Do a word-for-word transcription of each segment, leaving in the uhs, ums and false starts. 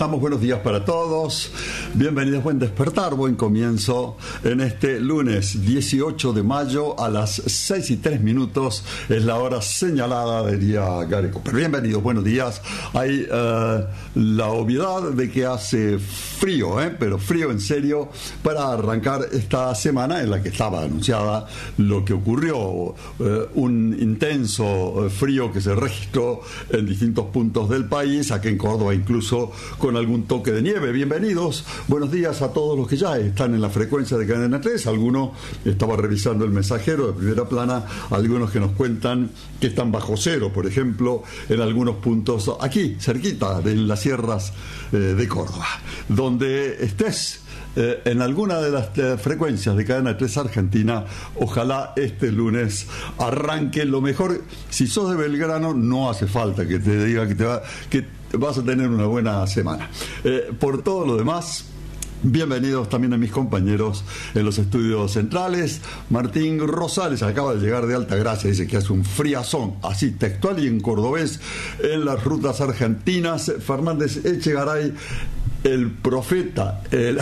estamos? Buenos días para todos. Bienvenidos, buen despertar, buen comienzo en este lunes dieciocho de mayo a las seis y tres minutos. Es la hora señalada, diría Gary Cooper. Bienvenidos, buenos días. Hay uh, la obviedad de que hace frío, ¿eh? pero frío en serio, para arrancar esta semana en la que estaba anunciada lo que ocurrió. Uh, un intenso uh, frío que se registró en distintos puntos del país, aquí en Córdoba incluso con algún toque de nieve. Bienvenidos, buenos días a todos los que ya están en la frecuencia de Cadena tres. Algunos, estaba revisando el mensajero de primera plana, algunos que nos cuentan que están bajo cero, por ejemplo, en algunos puntos aquí, cerquita de las sierras eh, de Córdoba. Donde estés Eh, en alguna de las eh, frecuencias de Cadena tres Argentina, ojalá este lunes arranque lo mejor. Si sos de Belgrano, no hace falta que te diga que, te va, que vas a tener una buena semana. Eh, por todo lo demás, bienvenidos también a mis compañeros en los estudios centrales. Martín Rosales acaba de llegar de Altagracia, dice que hace un friazón, así textual y en cordobés, en las rutas argentinas. Fernández Echegaray, el profeta, el,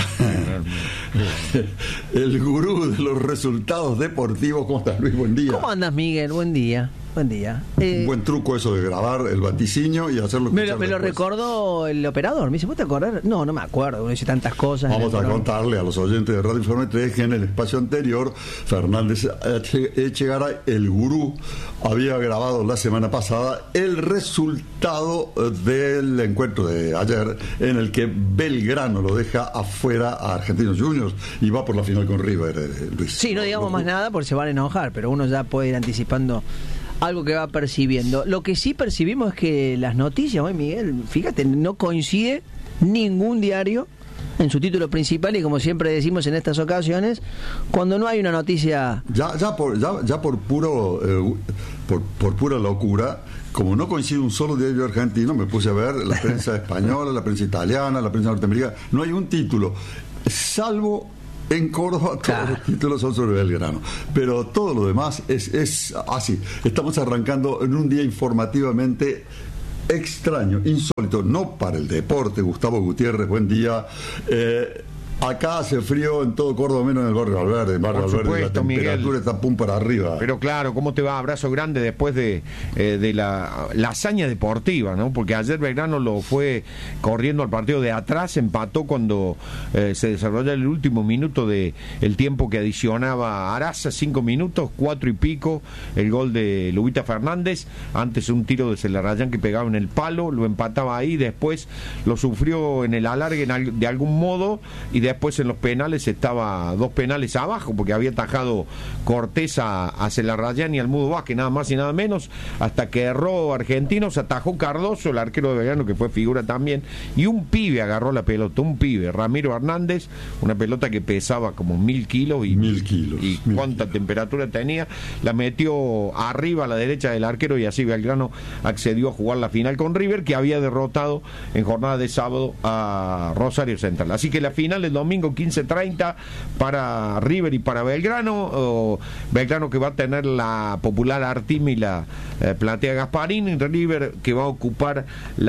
el gurú de los resultados deportivos. ¿Cómo estás, Luis? Buen día. ¿Cómo andas, Miguel? Buen día. Buen día. Eh, Un buen truco eso de grabar el vaticinio y hacerlo. Me lo, me lo recordó el operador. Me dice, ¿vos te acordás? No, no me acuerdo. Uno dice tantas cosas. Vamos a contarle a los oyentes de Radio Informe tres que en el espacio anterior, Fernández Echegaray, el gurú, había grabado la semana pasada el resultado del encuentro de ayer, en el que Belgrano lo deja afuera a Argentinos Juniors y va por la final con River, eh, Luis. Sí, no digamos más nada porque se van a enojar, pero uno ya puede ir anticipando algo que va percibiendo. Lo que sí percibimos es que las noticias hoy, Miguel, fíjate, no coincide ningún diario en su título principal, y como siempre decimos en estas ocasiones, cuando no hay una noticia ya ya por ya, ya por puro eh, por, por pura locura, como no coincide un solo diario argentino, me puse a ver la prensa española, la prensa italiana, la prensa norteamericana, no hay un título, salvo en Córdoba, todos claro. Los títulos son sobre Belgrano, pero todo lo demás es, es así. Estamos arrancando en un día informativamente extraño, insólito, no para el deporte. Gustavo Gutiérrez, buen día. Eh, Acá hace frío en todo Córdoba, menos en el barrio Alverde. En barrio Por Alverde supuesto, la temperatura Miguel, está pum para arriba. Pero claro, ¿cómo te va? Abrazo grande después de, eh, de la, la hazaña deportiva, ¿no? Porque ayer Belgrano lo fue corriendo al partido de atrás, empató cuando eh, se desarrolló el último minuto de el tiempo que adicionaba Araza, cinco minutos, cuatro y pico, el gol de Lubita Fernández, antes un tiro de Celarrayán que pegaba en el palo, lo empataba ahí, después lo sufrió en el alargue en, de algún modo, y después en los penales estaba dos penales abajo porque había atajado Cortés a, a Celarrayán y al Mudo Vázquez, nada más y nada menos, hasta que erró Argentinos, atajó Cardoso, el arquero de Belgrano, que fue figura también, y un pibe agarró la pelota, un pibe, Ramiro Hernández, una pelota que pesaba como mil kilos y, mil kilos, y mil cuánta kilos. temperatura tenía, la metió arriba a la derecha del arquero y así Belgrano accedió a jugar la final con River, que había derrotado en jornada de sábado a Rosario Central. Así que la final es domingo quince treinta para River y para Belgrano. O Belgrano que va a tener la popular Artimi, la eh, platea Gasparín, River que va a ocupar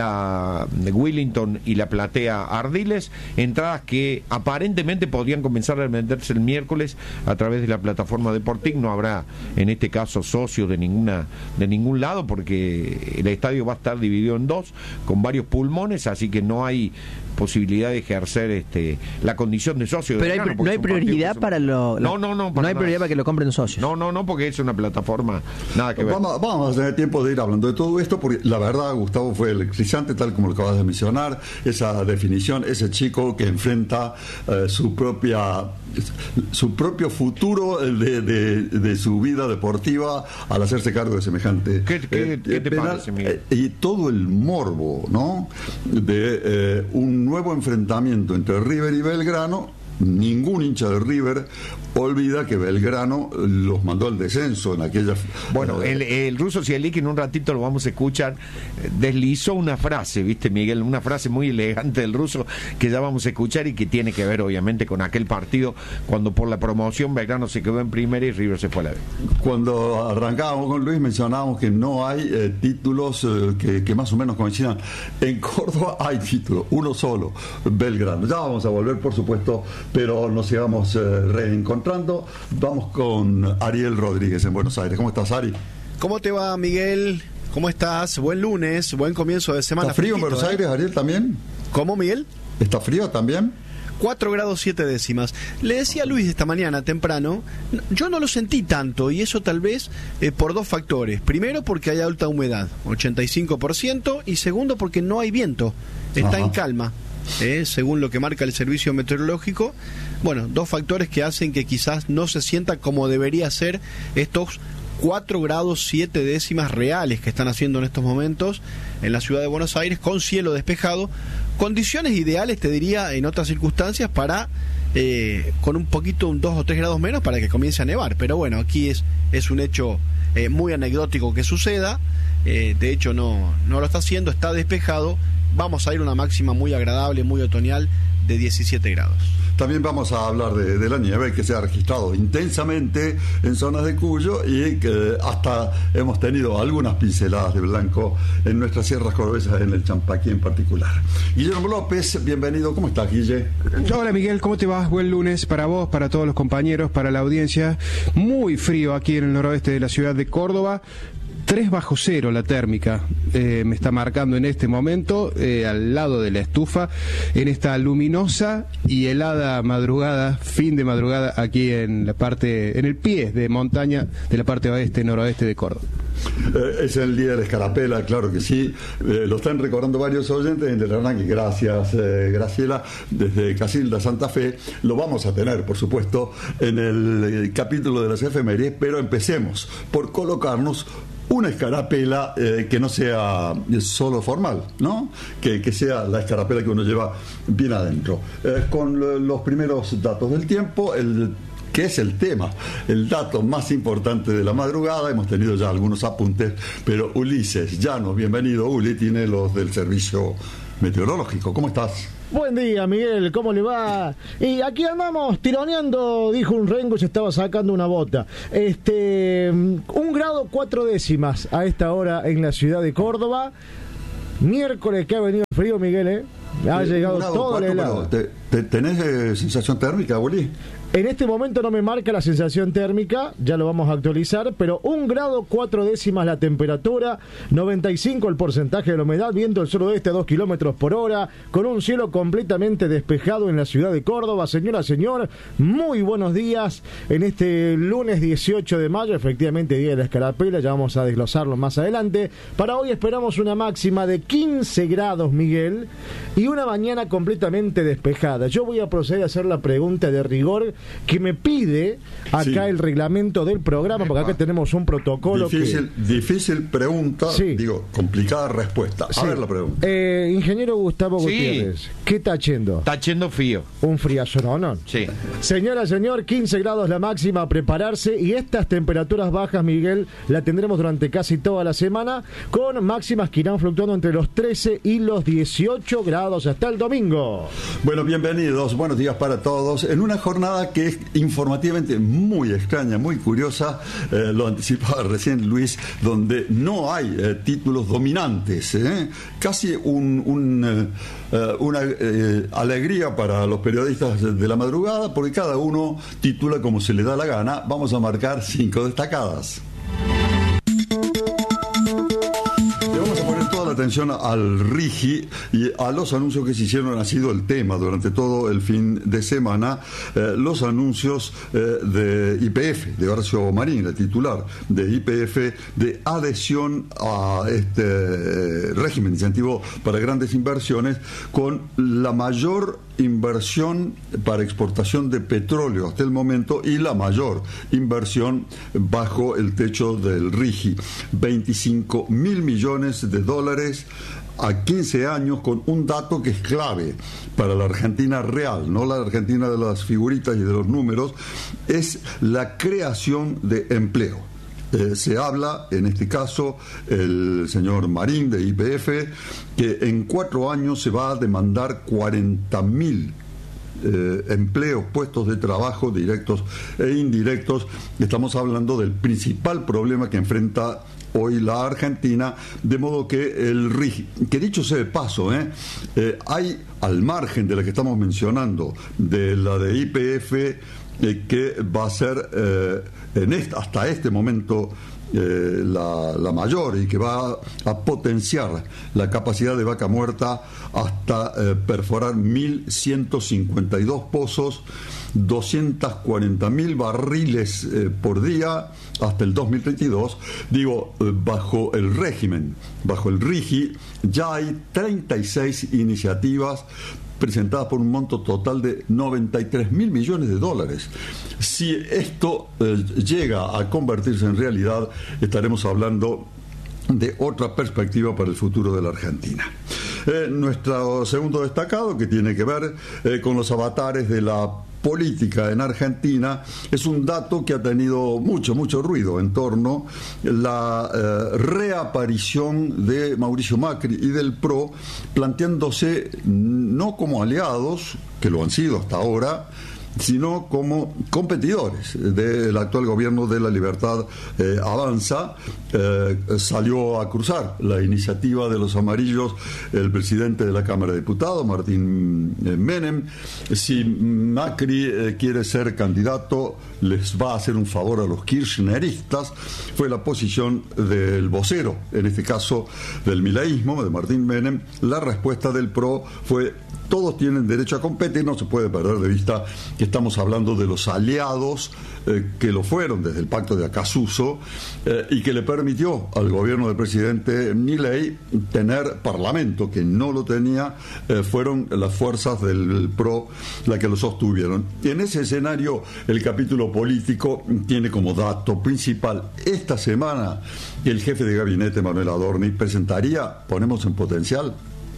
la de Willington y la platea Ardiles. Entradas que aparentemente podrían comenzar a venderse el miércoles a través de la plataforma Deportic. No habrá en este caso socios de ninguna de ningún lado porque el estadio va a estar dividido en dos con varios pulmones, así que no hay posibilidad de ejercer este la condición de socio. Pero de hay, Belgrano, no hay prioridad son... para lo, no no no no hay prioridad para que lo compren socios. No no no porque es una plataforma nada que ver. Vamos, vamos a tener tiempo de ir hablando de todo esto porque la verdad, Gustavo, fue electrizante, tal como lo acabas de mencionar, esa definición, ese chico que enfrenta eh, su propia su propio futuro de, de, de su vida deportiva al hacerse cargo de semejante ¿Qué, qué, eh, ¿qué te penal, parece, Miguel? Eh, y todo el morbo, ¿no? De eh, un nuevo enfrentamiento entre River y Belgrano ningún hincha de River olvida que Belgrano los mandó al descenso en aquella... Bueno, eh, el, el ruso Zielinski, en un ratito lo vamos a escuchar, deslizó una frase, ¿viste, Miguel? Una frase muy elegante del ruso que ya vamos a escuchar y que tiene que ver, obviamente, con aquel partido cuando por la promoción Belgrano se quedó en primera y River se fue a la B. Cuando arrancábamos con Luis mencionábamos que no hay eh, títulos eh, que, que más o menos coincidan. En Córdoba hay títulos, uno solo, Belgrano. Ya vamos a volver, por supuesto, pero nos sigamos eh, reencontrando. Vamos con Ariel Rodríguez en Buenos Aires. ¿Cómo estás, Ari? ¿Cómo te va, Miguel? ¿Cómo estás? Buen lunes, buen comienzo de semana. ¿Está frío en Buenos ¿eh? Aires, Ariel, también? ¿Cómo, Miguel? ¿Está frío también? cuatro grados siete décimas. Le decía a Luis esta mañana temprano, yo no lo sentí tanto, y eso tal vez eh, por dos factores. Primero, porque hay alta humedad, ochenta y cinco por ciento, y segundo, porque no hay viento, está Ajá. en calma. Eh, según lo que marca el servicio meteorológico. Bueno, dos factores que hacen que quizás no se sienta como debería ser estos cuatro grados siete décimas reales que están haciendo en estos momentos en la ciudad de Buenos Aires, con cielo despejado, condiciones ideales, te diría, en otras circunstancias para eh, con un poquito, un dos o tres grados menos para que comience a nevar, pero bueno, aquí es, es un hecho eh, muy anecdótico que suceda. Eh, de hecho no, no lo está haciendo, está despejado. Vamos a ir a una máxima muy agradable, muy otoñal, de diecisiete grados. También vamos a hablar de, de la nieve que se ha registrado intensamente en zonas de Cuyo y que hasta hemos tenido algunas pinceladas de blanco en nuestras sierras cordobesas, en el Champaquí en particular. Guillermo López, bienvenido. ¿Cómo estás, Guille? Hola, Miguel, ¿cómo te va? Buen lunes para vos, para todos los compañeros, para la audiencia. Muy frío aquí en el noroeste de la ciudad de Córdoba. tres bajo cero la térmica, eh, me está marcando en este momento, eh, al lado de la estufa, en esta luminosa y helada madrugada, fin de madrugada, aquí en la parte, en el pie de montaña de la parte oeste, noroeste de Córdoba. Eh, es el día de la escarapela, claro que sí. Eh, lo están recordando varios oyentes en el arranque. Gracias, eh, Graciela, desde Casilda, Santa Fe. Lo vamos a tener, por supuesto, en el, el capítulo de las efemérides, pero empecemos por colocarnos una escarapela eh, que no sea solo formal, ¿no? Que, que sea la escarapela que uno lleva bien adentro. Eh, con lo, los primeros datos del tiempo, el que es el tema, el dato más importante de la madrugada. Hemos tenido ya algunos apuntes, pero Ulises Llanos, bienvenido. Uli tiene los del servicio meteorológico. ¿Cómo estás? Buen día, Miguel, ¿cómo le va? Y aquí andamos tironeando, dijo un rengo y se estaba sacando una bota. Este, un grado cuatro décimas a esta hora en la ciudad de Córdoba. Miércoles que ha venido el frío, Miguel, ¿eh? Ha eh, llegado todo el helado. ¿Te, te, ¿Tenés eh, sensación térmica, Uli? En este momento no me marca la sensación térmica, ya lo vamos a actualizar, pero un grado cuatro décimas la temperatura, noventa y cinco el porcentaje de la humedad, viento del suroeste a dos kilómetros por hora, con un cielo completamente despejado en la ciudad de Córdoba. Señora, señor, muy buenos días en este lunes dieciocho de mayo, efectivamente día de la escarapela, ya vamos a desglosarlo más adelante. Para hoy esperamos una máxima de quince grados, Miguel, y una mañana completamente despejada. Yo voy a proceder a hacer la pregunta de rigor que me pide acá sí. el reglamento del programa, porque acá tenemos un protocolo. Difícil, que... difícil pregunta, sí. digo, complicada respuesta. A sí. ver la pregunta. Eh, ingeniero Gustavo sí. Gutiérrez, ¿qué está haciendo? Está haciendo frío. Un friazo, ¿no? no. Sí. Señora, señor, quince grados la máxima, a prepararse, y estas temperaturas bajas, Miguel, la tendremos durante casi toda la semana, con máximas que irán fluctuando entre los trece y los dieciocho grados hasta el domingo. Bueno, bienvenidos, buenos días para todos, en una jornada que es informativamente muy extraña, muy curiosa, eh, lo anticipaba recién Luis, donde no hay eh, títulos dominantes, ¿eh? Casi un, un, eh, una eh, alegría para los periodistas de la madrugada, porque cada uno titula como se le da la gana. Vamos a marcar cinco destacadas. Atención al RIGI y a los anuncios que se hicieron. Ha sido el tema durante todo el fin de semana, eh, los anuncios eh, de Y P F, de Horacio Marín, el titular de Y P F, de adhesión a este eh, régimen de incentivo para grandes inversiones, con la mayor inversión para exportación de petróleo hasta el momento y la mayor inversión bajo el techo del RIGI, veinticinco mil millones de dólares a quince años con un dato que es clave para la Argentina real, no la Argentina de las figuritas y de los números, es la creación de empleo. Eh, se habla, en este caso, el señor Marín de Y P F, que en cuatro años se va a demandar cuarenta mil Eh, empleos, puestos de trabajo directos e indirectos. Estamos hablando del principal problema que enfrenta hoy la Argentina, de modo que el R I G I, que dicho sea de paso, eh, eh, hay al margen de la que estamos mencionando, de la de Y P F, eh, que va a ser eh, en este, hasta este momento Eh, la, la mayor y que va a potenciar la capacidad de Vaca Muerta hasta eh, perforar mil ciento cincuenta y dos pozos, doscientos cuarenta mil barriles eh, por día hasta el dos mil treinta y dos. Digo, eh, bajo el régimen, bajo el R I G I, ya hay treinta y seis iniciativas presentadas por un monto total de noventa y tres mil millones de dólares. Si esto eh, llega a convertirse en realidad, estaremos hablando de otra perspectiva para el futuro de la Argentina. Eh, nuestro segundo destacado, que tiene que ver eh, con los avatares de la política en Argentina, es un dato que ha tenido mucho, mucho ruido en torno a la eh, reaparición de Mauricio Macri y del P R O, planteándose no como aliados, que lo han sido hasta ahora, sino como competidores del actual gobierno de La Libertad eh, Avanza. Eh, salió a cruzar la iniciativa de los amarillos el presidente de la Cámara de Diputados, Martín eh, Menem. Si Macri eh, quiere ser candidato, les va a hacer un favor a los kirchneristas. Fue la posición del vocero, en este caso del mileísmo, de Martín Menem. La respuesta del P R O fue: todos tienen derecho a competir, no se puede perder de vista que estamos hablando de los aliados eh, que lo fueron desde el pacto de Acasuso eh, y que le permitió al gobierno del presidente Milei tener parlamento, que no lo tenía. Eh, fueron las fuerzas del P R O las que lo sostuvieron. Y en ese escenario, el capítulo político tiene como dato principal esta semana que el jefe de gabinete, Manuel Adorni, presentaría, ponemos en potencial,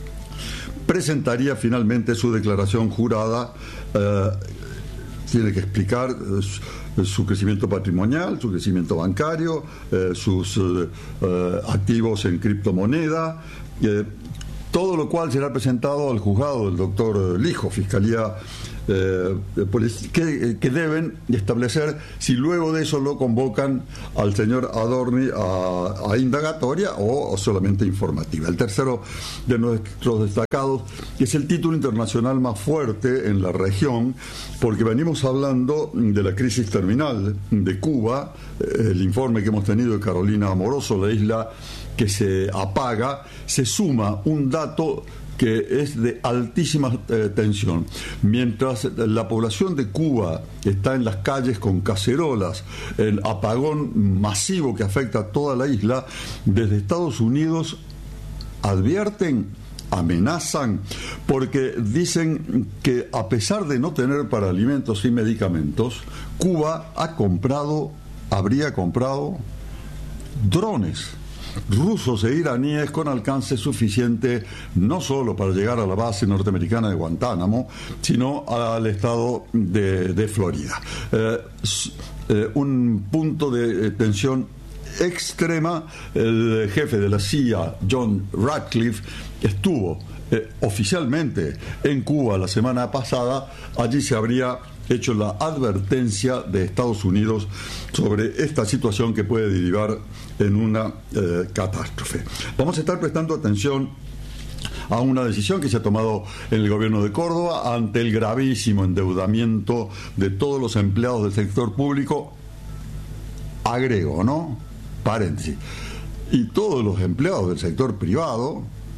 presentaría finalmente su declaración jurada. Eh, tiene que explicar eh, su, su crecimiento patrimonial, su crecimiento bancario, eh, sus eh, eh, activos en criptomoneda, eh, todo lo cual será presentado al juzgado del doctor Lijo, Fiscalía, eh, que, que deben establecer si luego de eso lo convocan al señor Adorni a, a indagatoria o, o solamente informativa. El tercero de nuestros destacados es el título internacional más fuerte en la región, porque venimos hablando de la crisis terminal de Cuba, el informe que hemos tenido de Carolina Amoroso, la isla que se apaga. Se suma un dato que es de altísima eh, tensión. Mientras la población de Cuba está en las calles con cacerolas, el apagón masivo que afecta a toda la isla, desde Estados Unidos advierten, amenazan, porque dicen que a pesar de no tener para alimentos y medicamentos, Cuba ha comprado, habría comprado drones rusos e iraníes con alcance suficiente no solo para llegar a la base norteamericana de Guantánamo, sino al estado de, de Florida. Eh, eh, un punto de tensión extrema. El jefe de la C I A, John Ratcliffe, estuvo eh, oficialmente en Cuba la semana pasada. Allí se habría hecho la advertencia de Estados Unidos sobre esta situación que puede derivar en una eh, catástrofe. Vamos a estar prestando atención a una decisión que se ha tomado en el gobierno de Córdoba ante el gravísimo endeudamiento de todos los empleados del sector público. Agrego, ¿no? Paréntesis. Y todos los empleados del sector privado,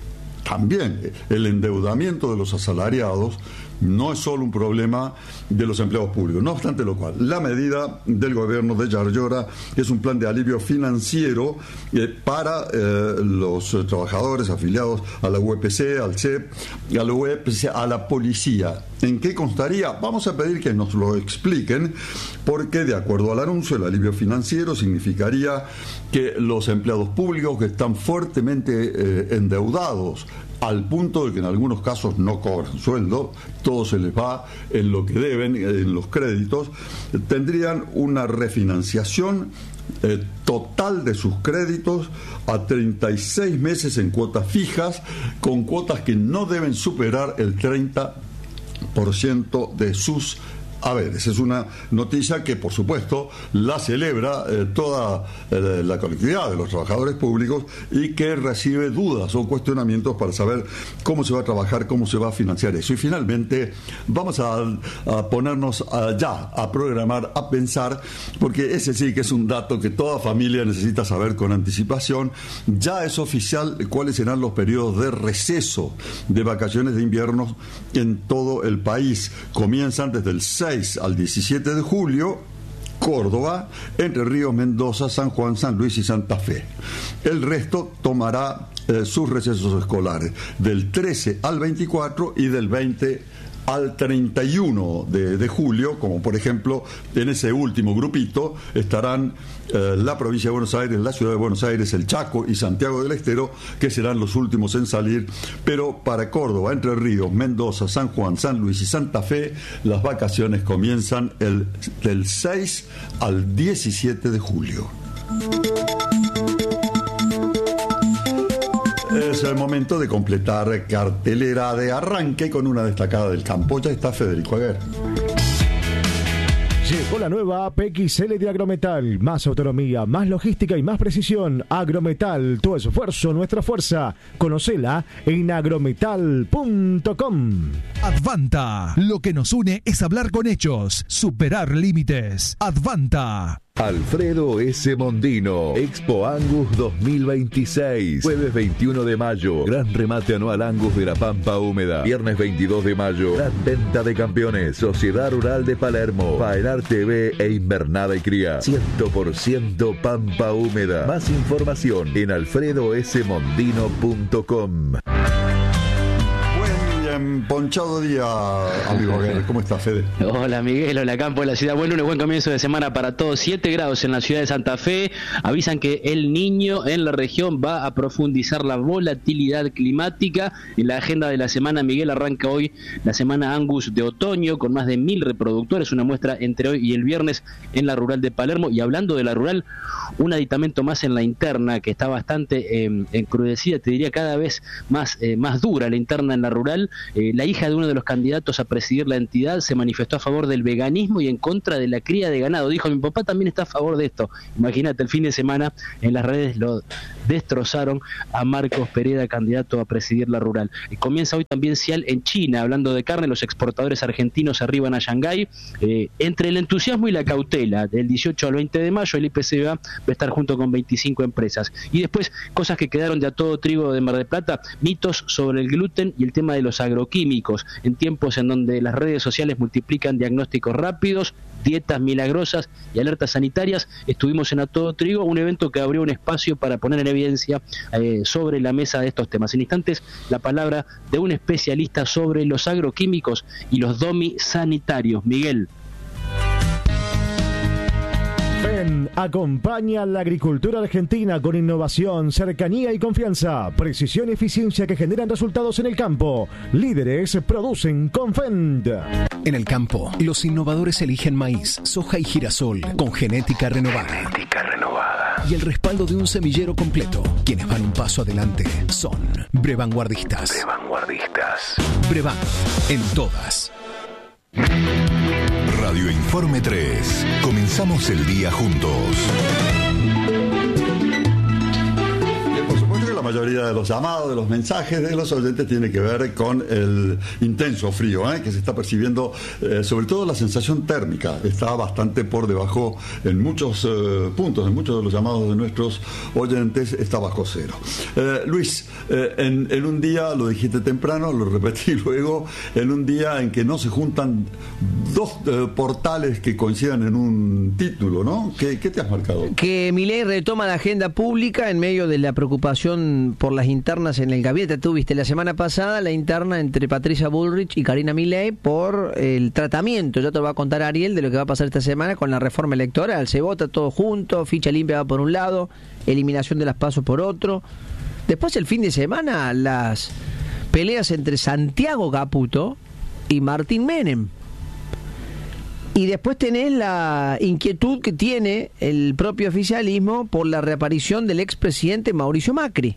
también el endeudamiento de los asalariados no es solo un problema de los empleados públicos. No obstante lo cual, la medida del gobierno de Yarlora es un plan de alivio financiero eh, para eh, los eh, trabajadores afiliados a la U E P C, al C E P, a la U E P C, a la policía. ¿En qué constaría? Vamos a pedir que nos lo expliquen, porque de acuerdo al anuncio, el alivio financiero significaría que los empleados públicos que están fuertemente eh, endeudados, al punto de que en algunos casos no cobran sueldo, todo se les va en lo que deben, en los créditos, tendrían una refinanciación eh, total de sus créditos a treinta y seis meses en cuotas fijas, con cuotas que no deben superar el treinta por ciento de sus haberes. Es una noticia que, por supuesto, la celebra eh, toda eh, la colectividad de los trabajadores públicos y que recibe dudas o cuestionamientos para saber cómo se va a trabajar, cómo se va a financiar eso. Y finalmente vamos a, a ponernos a, ya a programar, a pensar, porque ese sí que es un dato que toda familia necesita saber con anticipación. Ya es oficial cuáles serán los periodos de receso de vacaciones de invierno en todo el país. Comienzan desde el seis al diecisiete de julio, Córdoba, Entre Ríos, Mendoza, San Juan, San Luis y Santa Fe. El resto tomará eh, sus recesos escolares del trece al veinticuatro y del veinte al treinta y uno de, de julio, como por ejemplo en ese último grupito estarán eh, la provincia de Buenos Aires, la ciudad de Buenos Aires, el Chaco y Santiago del Estero, que serán los últimos en salir, pero para Córdoba, Entre Ríos, Mendoza, San Juan, San Luis y Santa Fe, las vacaciones comienzan el, del seis al diecisiete de julio. Es el momento de completar cartelera de arranque con una destacada del campo. Ya está Federico Aguer. Llegó la nueva A P X L de Agrometal. Más autonomía, más logística y más precisión. Agrometal, tu esfuerzo, nuestra fuerza. Conocela en agrometal punto com. Advanta. Lo que nos une es hablar con hechos, superar límites. Advanta. Alfredo S. Mondino, Expo Angus dos mil veintiséis, jueves veintiuno de mayo, gran remate anual Angus de la Pampa Húmeda, viernes veintidós de mayo, gran venta de campeones, Sociedad Rural de Palermo, Faenar T V e Invernada y Cría, cien por ciento Pampa Húmeda. Más información en alfredo s mondino punto com. Ponchado día, amigo Aguer. ¿Cómo está, Fede? Hola, Miguel. Hola, campo de la ciudad. Buen lunes, buen comienzo de semana para todos. siete grados en la ciudad de Santa Fe. Avisan que el Niño en la región va a profundizar la volatilidad climática. En la agenda de la semana, Miguel, arranca hoy la semana Angus de otoño con más de mil reproductores. Una muestra entre hoy y el viernes en la rural de Palermo. Y hablando de la rural, un aditamento más en la interna que está bastante eh, encrudecida, te diría cada vez más, eh, más dura la interna en la rural. Eh, la hija de uno de los candidatos a presidir la entidad se manifestó a favor del veganismo y en contra de la cría de ganado. Dijo, mi papá también está a favor de esto. Imagínate, el fin de semana en las redes lo destrozaron a Marcos Pereda, candidato a presidir la rural. Y comienza hoy también Cial en China. Hablando de carne, los exportadores argentinos arriban a Shanghái. Eh, entre el entusiasmo y la cautela, del dieciocho al veinte de mayo, el I P C B A va a estar junto con veinticinco empresas. Y después, cosas que quedaron de a todo trigo de Mar del Plata, mitos sobre el gluten y el tema de los agroquímicos, en tiempos en donde las redes sociales multiplican diagnósticos rápidos, dietas milagrosas y alertas sanitarias. Estuvimos en A Todo Trigo, un evento que abrió un espacio para poner en evidencia eh, sobre la mesa de estos temas. En instantes, la palabra de un especialista sobre los agroquímicos y los domi sanitarios. Miguel. Ven, acompaña a la agricultura argentina con innovación, cercanía y confianza, precisión y eficiencia que generan resultados en el campo. Líderes producen con Fend. En el campo, los innovadores eligen maíz, soja y girasol con genética renovada. Genética renovada. Y el respaldo de un semillero completo. Quienes van un paso adelante son Brevanguardistas. Brevanguardistas. Brevan, en todas. Radio Informe tres. Comenzamos el día juntos. Por supuesto que la mayoría de los llamados, de los mensajes de los oyentes tiene que ver con el intenso frío, ¿eh? que se está percibiendo, eh, sobre todo la sensación térmica, está bastante por debajo en muchos eh, puntos, en muchos de los llamados de nuestros oyentes está bajo cero. Eh, Luis, eh, en, en un día, lo dijiste temprano, lo repetí luego, en un día en que no se juntan dos eh, portales que coincidan en un título, ¿no? ¿Qué, qué te has marcado? Que Milei retoma la agenda pública en medio de la preocupación por las internas en el gabinete. Tuviste la semana pasada la interna entre Patricia Bullrich y Karina Milei por el tratamiento, ya te lo va a contar Ariel, de lo que va a pasar esta semana con la reforma electoral. Se vota todo junto, ficha limpia va por un lado, eliminación de las PASO por otro. Después el fin de semana las peleas entre Santiago Caputo y Martín Menem. Y después tenés la inquietud que tiene el propio oficialismo por la reaparición del expresidente Mauricio Macri.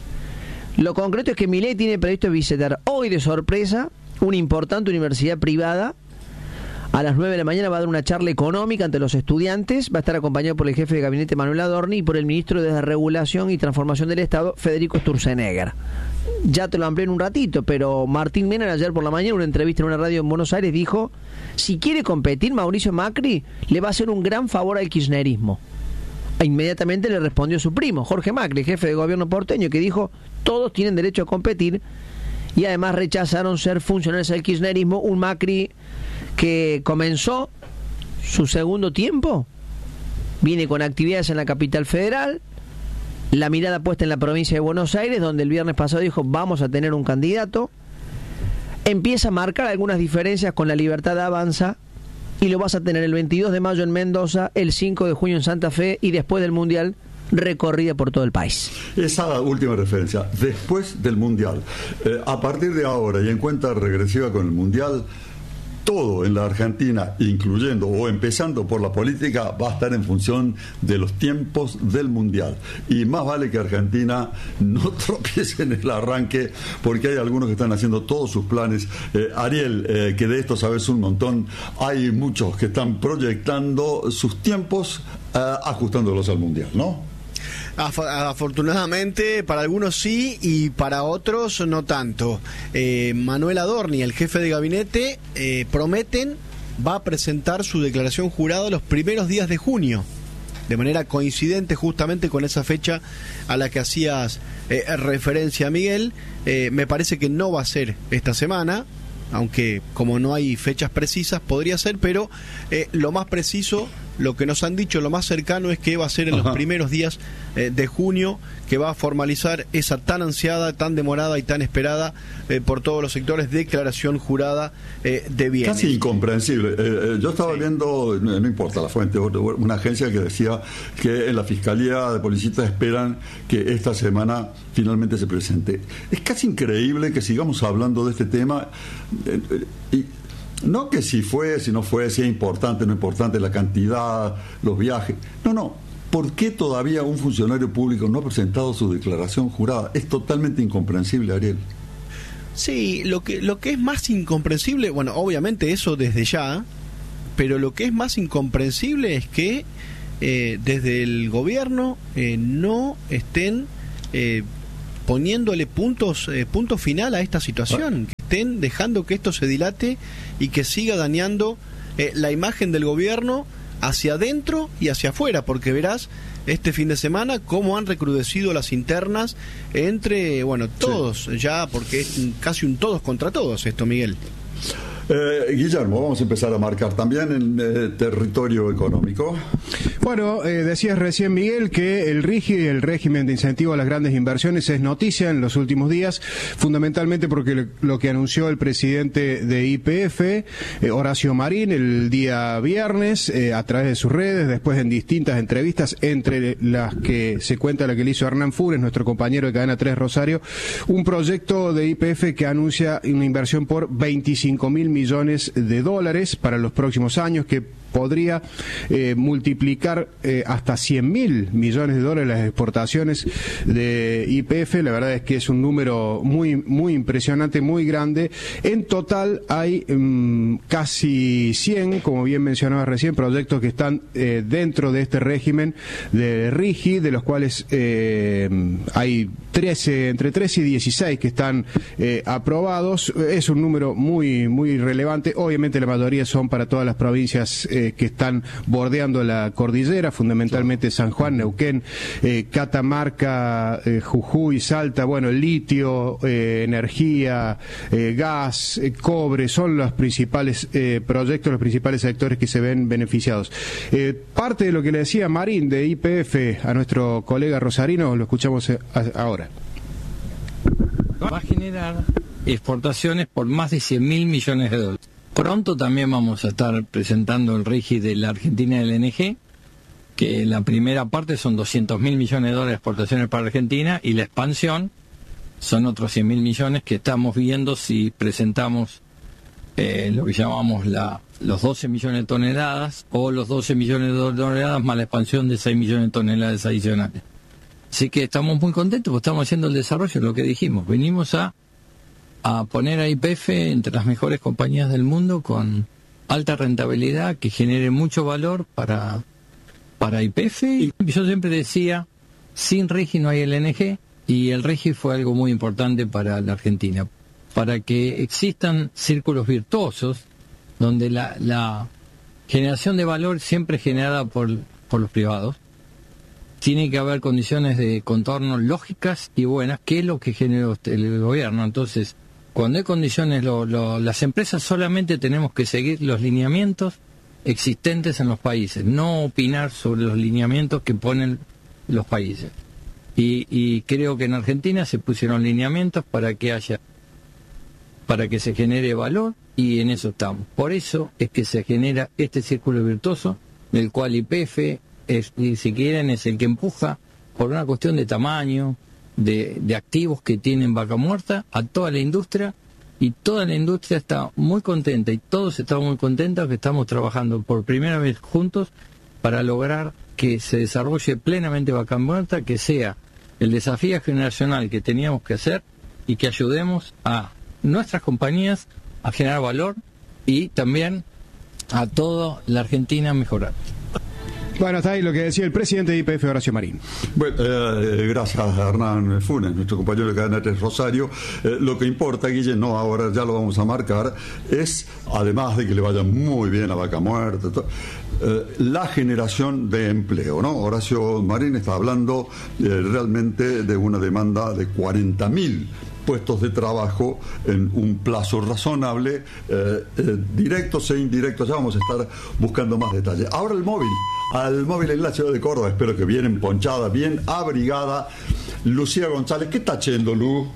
Lo concreto es que Milei tiene previsto visitar hoy de sorpresa una importante universidad privada. A las nueve de la mañana va a dar una charla económica ante los estudiantes. Va a estar acompañado por el jefe de gabinete Manuel Adorni y por el ministro de Regulación y Transformación del Estado, Federico Sturzenegger. Ya te lo amplié en un ratito, pero Martín Menem ayer por la mañana en una entrevista en una radio en Buenos Aires dijo: si quiere competir Mauricio Macri, le va a hacer un gran favor al kirchnerismo. E inmediatamente le respondió su primo, Jorge Macri, jefe de gobierno porteño, que dijo: todos tienen derecho a competir, y además rechazaron ser funcionarios del kirchnerismo. Un Macri que comenzó su segundo tiempo, viene con actividades en la capital federal, la mirada puesta en la provincia de Buenos Aires, donde el viernes pasado dijo: vamos a tener un candidato. Empieza a marcar algunas diferencias con La Libertad Avanza, y lo vas a tener el veintidós de mayo en Mendoza, el cinco de junio en Santa Fe, y después del Mundial, recorrida por todo el país. Esa última referencia, después del Mundial. Eh, a partir de ahora y en cuenta regresiva con el Mundial, todo en la Argentina, incluyendo o empezando por la política, va a estar en función de los tiempos del Mundial. Y más vale que Argentina no tropiece en el arranque, porque hay algunos que están haciendo todos sus planes. Eh, Ariel, eh, que de esto sabes un montón, hay muchos que están proyectando sus tiempos, eh, ajustándolos al Mundial, ¿no? Afortunadamente para algunos sí y para otros no tanto. eh, Manuel Adorni, el jefe de gabinete, eh, prometen va a presentar su declaración jurada los primeros días de junio, de manera coincidente justamente con esa fecha a la que hacías eh, referencia, Miguel. eh, me parece que no va a ser esta semana, aunque como no hay fechas precisas podría ser, pero eh, lo más preciso, lo que nos han dicho, lo más cercano es que va a ser en los Ajá. primeros días eh, de junio, que va a formalizar esa tan ansiada, tan demorada y tan esperada eh, por todos los sectores declaración jurada eh, de bienes. Casi incomprensible. Eh, eh, yo estaba sí. viendo, no, no importa la fuente, una agencia que decía que en la Fiscalía de Policía esperan que esta semana finalmente se presente. Es casi increíble que sigamos hablando de este tema eh, eh, y no que si fue, si no fue, si es importante, no importante, la cantidad, los viajes. No, no. ¿Por qué todavía un funcionario público no ha presentado su declaración jurada? Es totalmente incomprensible, Ariel. Sí, lo que, lo que es más incomprensible, bueno, obviamente eso desde ya, pero lo que es más incomprensible es que eh, desde el gobierno eh, no estén eh, poniéndole puntos, eh, punto final a esta situación, que estén dejando que esto se dilate y que siga dañando eh, la imagen del gobierno hacia adentro y hacia afuera, porque verás este fin de semana cómo han recrudecido las internas entre, bueno, todos, sí. ya, porque es casi un todos contra todos esto, Miguel. Eh, Guillermo, vamos a empezar a marcar también en eh, territorio económico. Bueno, eh, decías recién, Miguel, que el RIGI, el régimen de incentivo a las grandes inversiones, es noticia en los últimos días, fundamentalmente porque lo, lo que anunció el presidente de Y P F, eh, Horacio Marín, el día viernes, eh, a través de sus redes, después en distintas entrevistas, entre las que se cuenta la que le hizo Hernán Fures, nuestro compañero de Cadena tres Rosario, un proyecto de Y P F que anuncia una inversión por veinticinco mil millones de dólares para los próximos años, que podría eh, multiplicar eh, hasta cien mil millones de dólares las exportaciones de Y P F. La verdad es que es un número muy muy impresionante, muy grande. En total hay um, casi cien, como bien mencionaba recién, proyectos que están eh, dentro de este régimen de RIGI, de los cuales eh, hay trece, entre trece y dieciséis que están eh, aprobados. Es un número muy muy relevante. Obviamente la mayoría son para todas las provincias eh, que están bordeando la cordillera, fundamentalmente San Juan, Neuquén, eh, Catamarca, eh, Jujuy, Salta. Bueno, el litio, eh, energía, eh, gas, eh, cobre, son los principales eh, proyectos, los principales sectores que se ven beneficiados. Eh, parte de lo que le decía Marín de Y P F a nuestro colega rosarino, lo escuchamos a, ahora. Va a generar exportaciones por más de cien mil millones de dólares. Pronto también vamos a estar presentando el RIGI de la Argentina L N G, que la primera parte son doscientos mil millones de dólares de exportaciones para Argentina, y la expansión son otros cien mil millones que estamos viendo si presentamos eh, lo que llamamos la, los doce millones de toneladas, o los doce millones de toneladas más la expansión de seis millones de toneladas adicionales. Así que estamos muy contentos porque estamos haciendo el desarrollo, lo que dijimos. Venimos a a poner a Y P F entre las mejores compañías del mundo, con alta rentabilidad, que genere mucho valor para, para Y P F. Y yo siempre decía, sin RIGI no hay L N G, y el RIGI fue algo muy importante para la Argentina, para que existan círculos virtuosos, donde la, la generación de valor siempre es generada por, por los privados. Tiene que haber condiciones de contorno lógicas y buenas, que es lo que generó el gobierno. Entonces, cuando hay condiciones, lo, lo, las empresas solamente tenemos que seguir los lineamientos existentes en los países, no opinar sobre los lineamientos que ponen los países. Y, y creo que en Argentina se pusieron lineamientos para que haya, para que se genere valor, y en eso estamos. Por eso es que se genera este círculo virtuoso, del cual Y P F, es, y si quieren, es el que empuja, por una cuestión de tamaño, De, de activos que tienen Vaca Muerta, a toda la industria, y toda la industria está muy contenta, y todos estamos muy contentos que estamos trabajando por primera vez juntos para lograr que se desarrolle plenamente Vaca Muerta, que sea el desafío generacional que teníamos que hacer, y que ayudemos a nuestras compañías a generar valor, y también a toda la Argentina a mejorar. Bueno, está ahí lo que decía el presidente de Y P F, Horacio Marín. Bueno, eh, gracias a Hernán Funes, nuestro compañero de Cadena tres Rosario. Eh, lo que importa, Guille, no ahora, ya lo vamos a marcar, es, además de que le vaya muy bien a Vaca Muerta, to, eh, la generación de empleo, ¿no? Horacio Marín está hablando eh, realmente de una demanda de cuarenta mil puestos de trabajo en un plazo razonable, eh, eh, directos e indirectos. Ya vamos a estar buscando más detalles. Ahora el móvil, al móvil en la ciudad de Córdoba, espero que bien emponchada, bien abrigada, Lucía González. ¿Qué está haciendo, Lu?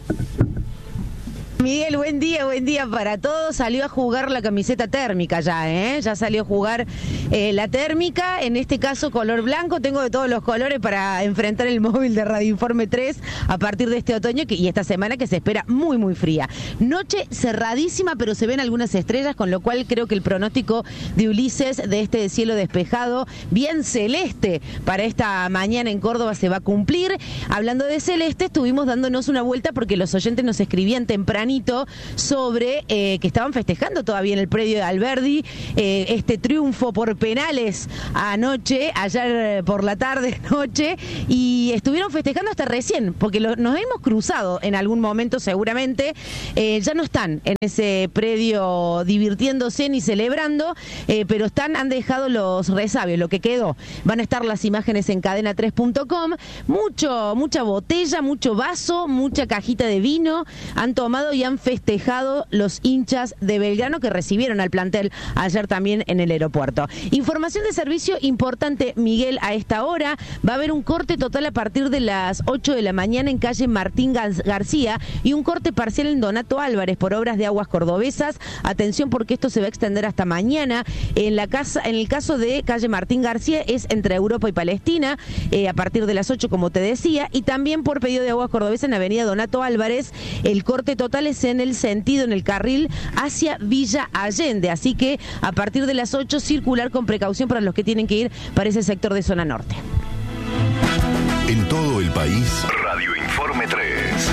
Miguel, buen día, buen día para todos. Salió a jugar la camiseta térmica ya, ¿eh? Ya salió a jugar eh, la térmica, en este caso color blanco. Tengo de todos los colores para enfrentar el móvil de Radio Informe tres a partir de este otoño que, y esta semana que se espera muy, muy fría. Noche cerradísima, pero se ven algunas estrellas, con lo cual creo que el pronóstico de Ulises de este cielo despejado, bien celeste, para esta mañana en Córdoba se va a cumplir. Hablando de celeste, estuvimos dándonos una vuelta porque los oyentes nos escribían temprano sobre eh, que estaban festejando todavía en el predio de Alberdi eh, este triunfo por penales anoche, ayer por la tarde, noche, y estuvieron festejando hasta recién, porque lo, nos hemos cruzado en algún momento seguramente. Eh, ya no están en ese predio divirtiéndose ni celebrando, eh, pero están, han dejado los resabios, lo que quedó. Van a estar las imágenes en cadena tres punto com, mucho, mucha botella, mucho vaso, mucha cajita de vino han tomado y han festejado los hinchas de Belgrano, que recibieron al plantel ayer también en el aeropuerto. Información de servicio importante, Miguel, a esta hora. Va a haber un corte total a partir de las ocho de la mañana en calle Martín García, y un corte parcial en Donato Álvarez por obras de aguas cordobesas. Atención, porque esto se va a extender hasta mañana. En la casa, en el caso de calle Martín García, es entre Europa y Palestina, eh, a partir de las ocho, como te decía, y también por pedido de aguas cordobesas en avenida Donato Álvarez. El corte total puntuales en el sentido, en el carril hacia Villa Allende. Así que a partir de las ocho, circular con precaución para los que tienen que ir para ese sector de zona norte. En todo el país, Radio Informe tres.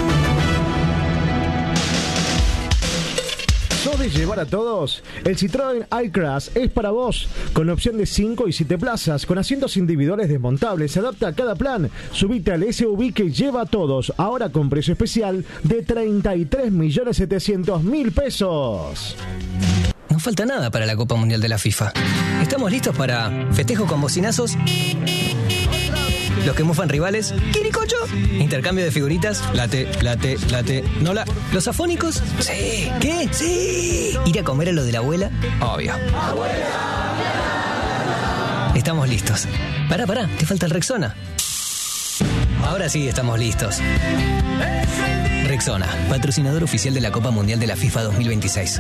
¿Sos de llevar a todos? El Citroën iCross es para vos, con opción de cinco y siete plazas, con asientos individuales desmontables, se adapta a cada plan. Subite al S U V que lleva a todos, ahora con precio especial de treinta y tres millones setecientos mil pesos. No falta nada para la Copa Mundial de la FIFA. Estamos listos para festejo con bocinazos, los que mufan rivales, ¡quiricocho! Intercambio de figuritas, late, late, late, nola. ¿Los afónicos? Sí. ¿Qué? Sí. ¿Ir a comer a lo de la abuela? Obvio. Estamos listos. Pará, pará, te falta el Rexona. Ahora sí estamos listos. Rexona, patrocinador oficial de la Copa Mundial de la FIFA dos mil veintiséis.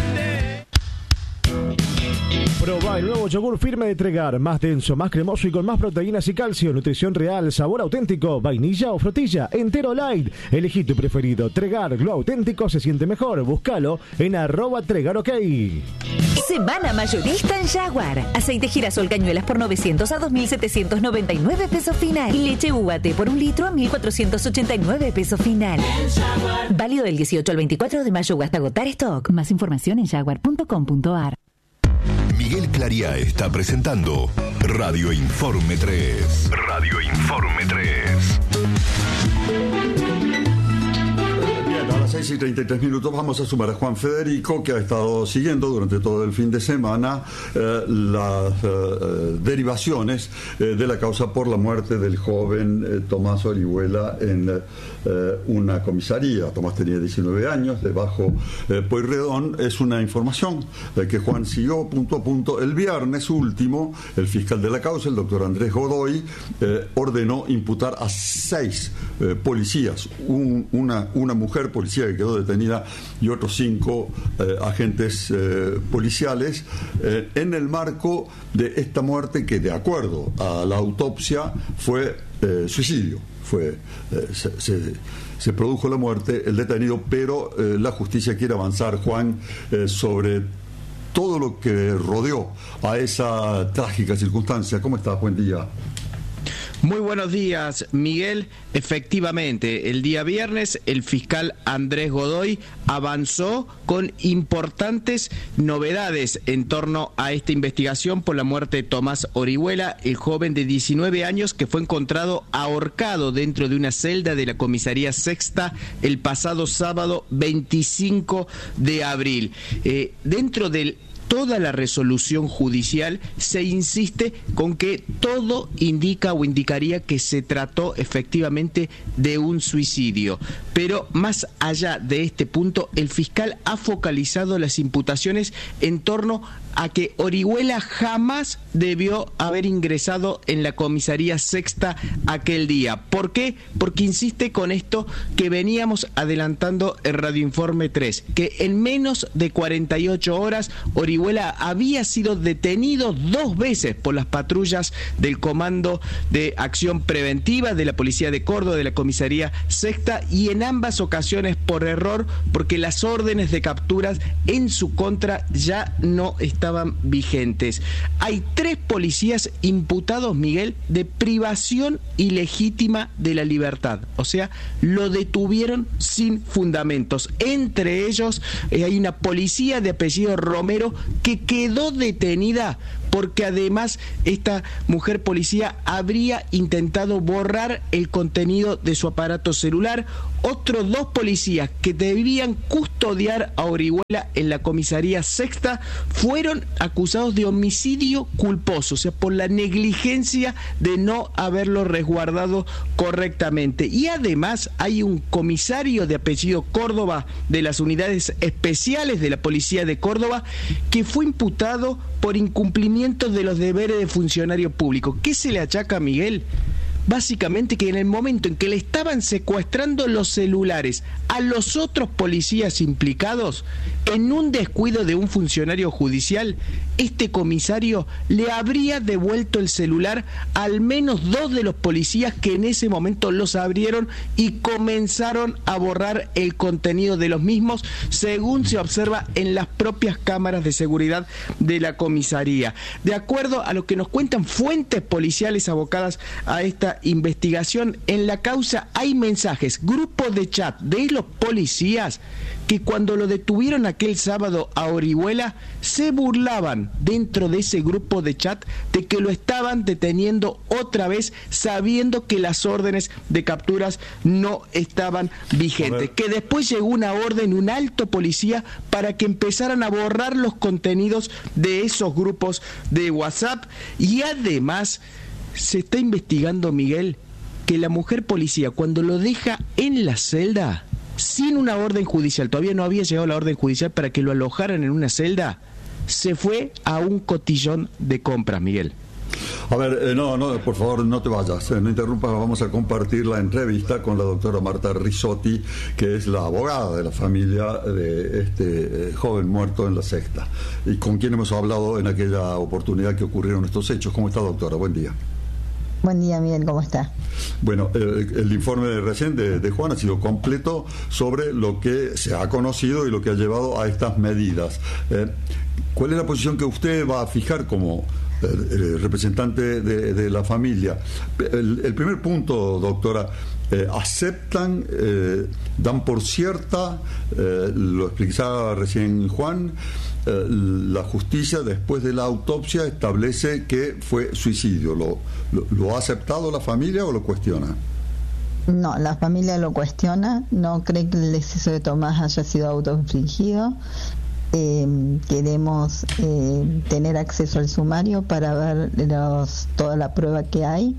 Probá el nuevo yogur firme de Tregar, más denso, más cremoso y con más proteínas y calcio, nutrición real, sabor auténtico, vainilla o frutilla, entero light. Elegí tu preferido. Tregar, lo auténtico se siente mejor. Búscalo en arroba Tregar OK. Semana mayorista en Jaguar. Aceite girasol cañuelas por novecientos a dos mil setecientos noventa y nueve pesos final. Y leche U A T por un litro a mil cuatrocientos ochenta y nueve pesos final. Válido del dieciocho al veinticuatro de mayo o hasta agotar stock. Más información en jaguar punto com punto a r. Miguel Clariá está presentando Radio Informe tres. Radio Informe tres. Bien, a las seis y treinta y tres minutos vamos a sumar a Juan Federico, que ha estado siguiendo durante todo el fin de semana eh, las eh, derivaciones eh, de la causa por la muerte del joven eh, Tomás Orihuela en eh, una comisaría. Tomás tenía diecinueve años, de Bajo eh, Pueyrredón. Es una información eh, que Juan siguió punto a punto. El viernes último, el fiscal de la causa, el doctor Andrés Godoy, eh, ordenó imputar a seis eh, policías, un, una, una mujer policía que quedó detenida y otros cinco eh, agentes eh, policiales eh, en el marco de esta muerte que, de acuerdo a la autopsia, fue eh, suicidio. Fue, eh, se, se, se produjo la muerte, el detenido, pero eh, la justicia quiere avanzar, Juan, eh, sobre todo lo que rodeó a esa trágica circunstancia. ¿Cómo estás? Buen día. Muy buenos días, Miguel. Efectivamente, el día viernes el fiscal Andrés Godoy avanzó con importantes novedades en torno a esta investigación por la muerte de Tomás Orihuela, el joven de diecinueve años que fue encontrado ahorcado dentro de una celda de la comisaría Sexta el pasado sábado veinticinco de abril. Eh, dentro del toda la resolución judicial se insiste con que todo indica o indicaría que se trató efectivamente de un suicidio. Pero más allá de este punto, el fiscal ha focalizado las imputaciones en torno a que Orihuela jamás debió haber ingresado en la comisaría Sexta aquel día. ¿Por qué? Porque insiste con esto que veníamos adelantando en Radio Informe tres, que en menos de cuarenta y ocho horas Orihuela había sido detenido dos veces por las patrullas del Comando de Acción Preventiva de la Policía de Córdoba, de la comisaría Sexta, y en ambas ocasiones por error, porque las órdenes de capturas en su contra ya no estaban vigentes. Hay tres policías imputados, Miguel, de privación ilegítima de la libertad. O sea, lo detuvieron sin fundamentos. Entre ellos eh, hay una policía de apellido Romero que quedó detenida porque además esta mujer policía habría intentado borrar el contenido de su aparato celular. Otros dos policías que debían custodiar a Orihuela en la comisaría Sexta fueron acusados de homicidio culposo, o sea, por la negligencia de no haberlo resguardado correctamente. Y además hay un comisario de apellido Córdoba de las unidades especiales de la Policía de Córdoba que fue imputado por incumplimiento de los deberes de funcionario público. ¿Qué se le achaca a Miguel? Básicamente que en el momento en que le estaban secuestrando los celulares a los otros policías implicados, en un descuido de un funcionario judicial, este comisario le habría devuelto el celular a al menos dos de los policías que en ese momento los abrieron y comenzaron a borrar el contenido de los mismos, según se observa en las propias cámaras de seguridad de la comisaría. De acuerdo a lo que nos cuentan fuentes policiales abocadas a esta investigación, en la causa hay mensajes, grupos de chat de los policías que cuando lo detuvieron aquel sábado a Orihuela se burlaban dentro de ese grupo de chat de que lo estaban deteniendo otra vez, sabiendo que las órdenes de capturas no estaban vigentes, que después llegó una orden, un alto policía, para que empezaran a borrar los contenidos de esos grupos de WhatsApp. Y además se está investigando, Miguel, que la mujer policía cuando lo deja en la celda sin una orden judicial, todavía no había llegado la orden judicial para que lo alojaran en una celda, se fue a un cotillón de compras, Miguel. A ver, eh, no, no, por favor, no te vayas, eh, no interrumpas, vamos a compartir la entrevista con la doctora Marta Risotti, que es la abogada de la familia de este eh, joven muerto en La Sexta, y con quien hemos hablado en aquella oportunidad que ocurrieron estos hechos. ¿Cómo está, doctora? Buen día. Buen día, Miguel, ¿cómo está? Bueno, eh, el informe de recién de, de Juan ha sido completo sobre lo que se ha conocido y lo que ha llevado a estas medidas. Eh, ¿Cuál es la posición que usted va a fijar como eh, representante de, de la familia? El, el primer punto, doctora, eh, ¿aceptan, eh, dan por cierta, eh, lo explicaba recién Juan, eh, la justicia después de la autopsia establece que fue suicidio? ¿Lo, lo, lo ha aceptado la familia o lo cuestiona? No, la familia lo cuestiona, no cree que el deceso de Tomás haya sido autoinfligido. Eh, queremos eh, tener acceso al sumario para ver los, toda la prueba que hay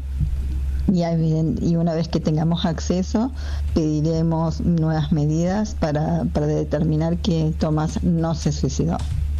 y, y una vez que tengamos acceso pediremos nuevas medidas para, para determinar que Tomás no se suicidó.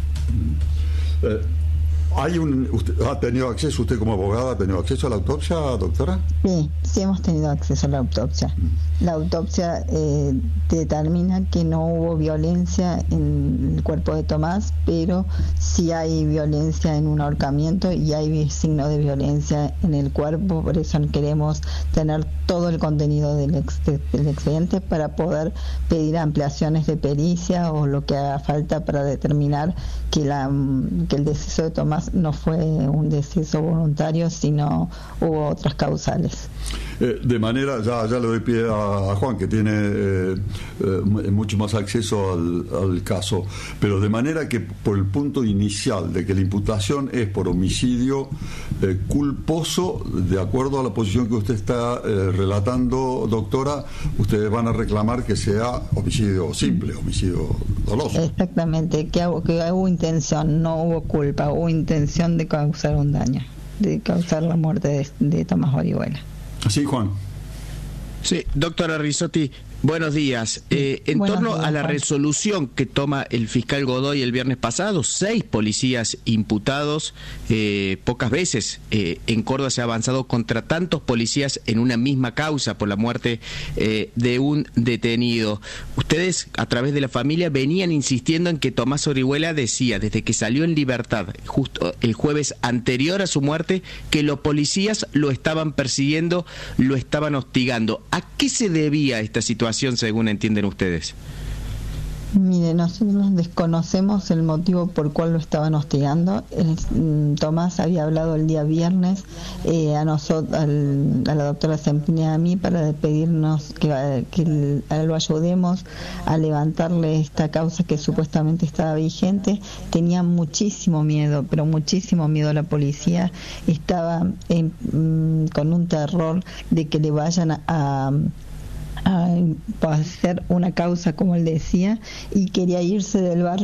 Eh, ¿hay un, usted, ¿Ha tenido acceso, usted como abogada, ha tenido acceso a la autopsia, doctora? Sí, sí hemos tenido acceso a la autopsia. La autopsia eh, determina que no hubo violencia en el cuerpo de Tomás, pero sí hay violencia en un ahorcamiento y hay signo de violencia en el cuerpo, por eso queremos tener todo el contenido del, ex, del expediente para poder pedir ampliaciones de pericia o lo que haga falta para determinar que, la, que el deceso de Tomás no fue un deceso voluntario, sino hubo otras causales. Eh, de manera, ya, ya le doy pie a, a Juan, que tiene eh, eh, mucho más acceso al, al caso, pero de manera que por el punto inicial de que la imputación es por homicidio eh, culposo, de acuerdo a la posición que usted está eh, relatando, doctora, ustedes van a reclamar que sea homicidio simple, homicidio doloso. Exactamente, que, que hubo intención, no hubo culpa, hubo intención de causar un daño, de causar la muerte de, de Tomás Orihuela. Sí, Juan. Sí, doctora Risotti, buenos días. Eh, en Buenos torno días, a la Juan. resolución que toma el fiscal Godoy el viernes pasado, seis policías imputados, eh, pocas veces eh, en Córdoba se ha avanzado contra tantos policías en una misma causa por la muerte eh, de un detenido. Ustedes, a través de la familia, venían insistiendo en que Tomás Orihuela decía, desde que salió en libertad, justo el jueves anterior a su muerte, que los policías lo estaban persiguiendo, lo estaban hostigando. ¿A qué se debía esta situación, según entienden ustedes? Mire, nosotros desconocemos el motivo por cual lo estaban hostigando. El, mm, Tomás había hablado el día viernes eh, a nosotros, al, a la doctora Sempini y a mí para pedirnos que, que lo ayudemos a levantarle esta causa que supuestamente estaba vigente. Tenía muchísimo miedo, pero muchísimo miedo a la policía. Estaba en, mm, con un terror de que le vayan a, a a hacer una causa, como él decía, y quería irse del barrio